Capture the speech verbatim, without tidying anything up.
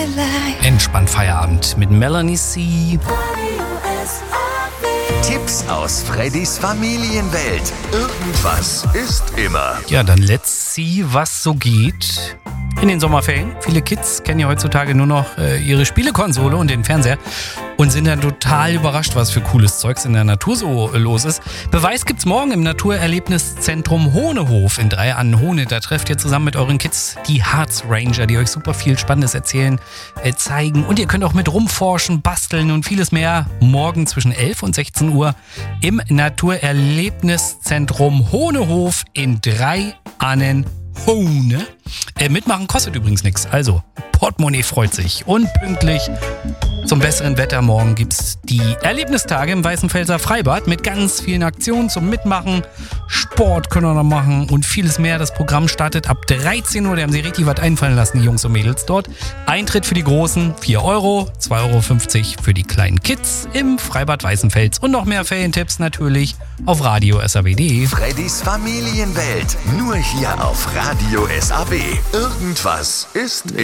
Entspannt Feierabend mit Melanie C. Tipps aus Freddys Familienwelt. Irgendwas ist immer. Ja, dann let's see, was so geht in den Sommerferien. Viele Kids kennen ja heutzutage nur noch äh, ihre Spielekonsole und den Fernseher und sind dann total überrascht, was für cooles Zeugs in der Natur so äh, los ist. Beweis gibt's morgen im Naturerlebniszentrum Hohnehof in Drei an Hohne. Da trefft ihr zusammen mit euren Kids die Harz Ranger, die euch super viel Spannendes erzählen, äh, zeigen. Und ihr könnt auch mit rumforschen, basteln und vieles mehr. Morgen zwischen elf und sechzehn Uhr im Naturerlebniszentrum Hohnehof in Drei an Hohne. Äh, mitmachen kostet übrigens nichts. Also, Portemonnaie freut sich. Und pünktlich zum besseren Wetter morgen gibt's die Erlebnistage im Weißenfelser Freibad mit ganz vielen Aktionen zum Mitmachen. Sport können wir noch machen und vieles mehr. Das Programm startet ab dreizehn Uhr. Da haben sie richtig was einfallen lassen, die Jungs und Mädels dort. Eintritt für die Großen vier Euro, zwei Euro fünfzig für die kleinen Kids im Freibad Weißenfels. Und noch mehr Ferientipps natürlich auf Radio S A B punkt de. Freddys Familienwelt. Nur hier auf Radio S A B. Irgendwas ist immer.